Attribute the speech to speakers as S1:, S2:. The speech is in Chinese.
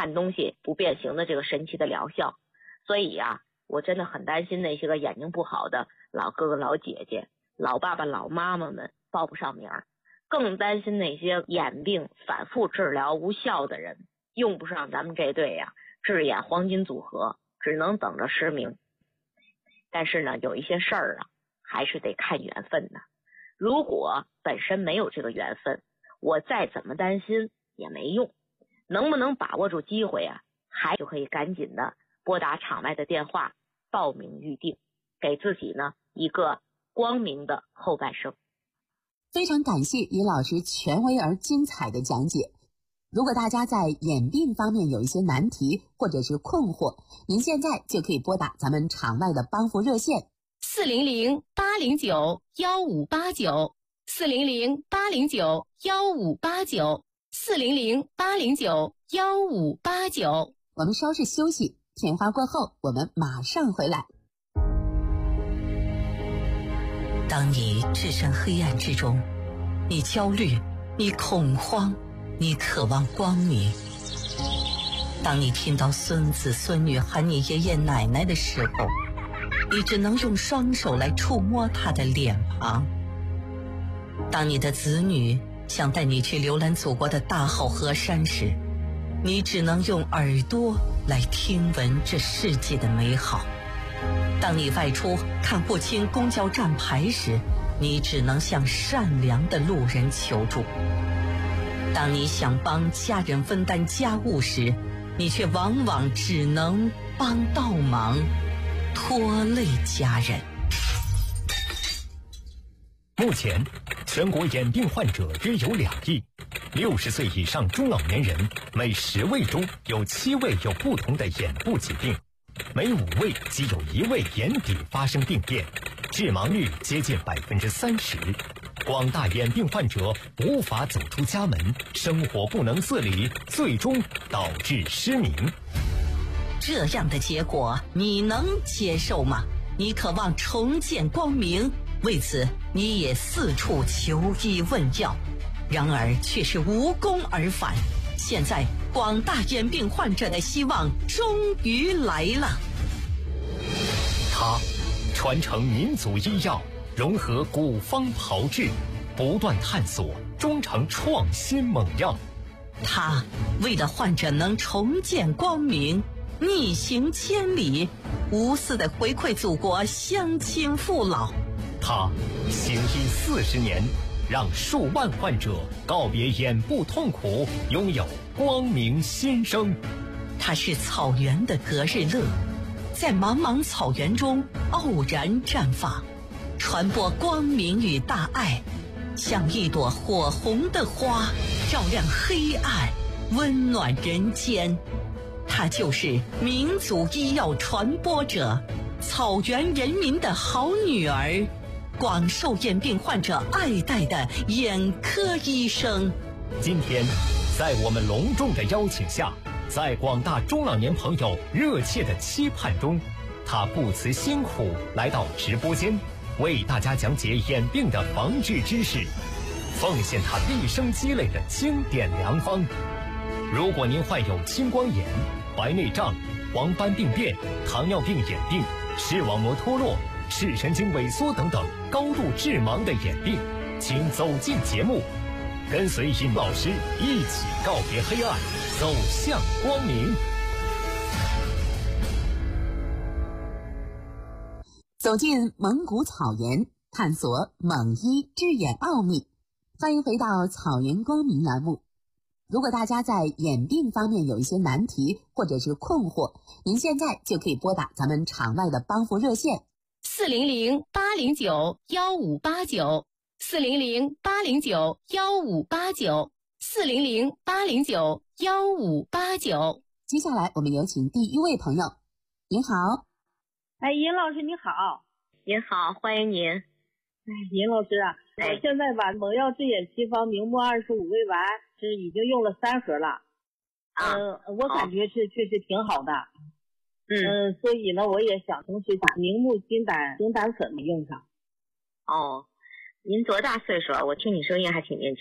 S1: 看东西不变形的这个神奇的疗效。所以呀，我真的很担心那些个眼睛不好的老哥哥老姐姐、老爸爸老妈妈们报不上名儿，更担心那些眼病反复治疗无效的人用不上咱们这队呀治眼黄金组合，只能等着失明。但是呢，有一些事儿啊还是得看缘分的。如果本身没有这个缘分，我再怎么担心也没用。能不能把握住机会啊，还就可以赶紧的拨打场外的电话报名预定，给自己呢一个光明的后半生。
S2: 非常感谢李老师权威而精彩的讲解。如果大家在眼病方面有一些难题或者是困惑，您现在就可以拨打咱们场外的帮扶热线
S3: 400-809-1589，400-809-1589。
S2: 我们稍事休息，片花过后我们马上回来。
S4: 当你置身黑暗之中，你焦虑，你恐慌，你渴望光明。当你听到孙子孙女喊你爷爷奶奶的时候，你只能用双手来触摸他的脸庞。当你的子女想带你去浏览祖国的大好河山时，你只能用耳朵来听闻这世界的美好。当你外出看不清公交站牌时，你只能向善良的路人求助。当你想帮家人分担家务时，你却往往只能帮倒忙，拖累家人。
S5: 目前，全国眼病患者约有2亿，60岁以上中老年人每10位中有7位有不同的眼部疾病，每5位即有1位眼底发生病变，致盲率接近30%。广大眼病患者无法走出家门，生活不能自理，最终导致失明。
S4: 这样的结果你能接受吗？你渴望重见光明，为此你也四处求医问药，然而却是无功而返。现在广大眼病患者的希望终于来了。
S5: 他传承民族医药，融合古方炮制，不断探索，终成创新猛药。
S4: 他为了患者能重见光明，逆行千里，无私的回馈祖国乡亲父老。
S5: 他行医40年，让数万患者告别眼部痛苦，拥有光明新生。
S4: 他是草原的隔日乐，在茫茫草原中傲然绽放，传播光明与大爱，像一朵火红的花，照亮黑暗，温暖人间。他就是民族医药传播者，草原人民的好女儿，广受眼病患者爱戴的眼科医生。
S5: 今天在我们隆重的邀请下，在广大中老年朋友热切的期盼中，他不辞辛苦来到直播间，为大家讲解眼病的防治知识，奉献他毕生积累的经典良方。如果您患有青光眼、白内障、黄斑病变、糖尿病眼病、视网膜脱落、视神经萎缩等等高度致盲的眼病，请走进节目，跟随尹老师一起告别黑暗，走向光明。
S2: 走进蒙古草原，探索蒙医治眼奥秘。欢迎回到草原光明栏目。如果大家在眼病方面有一些难题或者是困惑，您现在就可以拨打咱们场外的帮扶热线
S3: 400-809-1589，400-809-1589。
S2: 接下来我们有请第一位朋友。您好。
S6: 尹老师你好。
S1: 您好，欢迎您。
S6: 尹老师啊，我现在把蒙药治眼奇方明目25味丸是已经用了3盒了。我感觉是确实挺好的。所以呢，我也想同时把明目金胆粉用上。
S1: 您多大岁数啊？我听你声音还挺年轻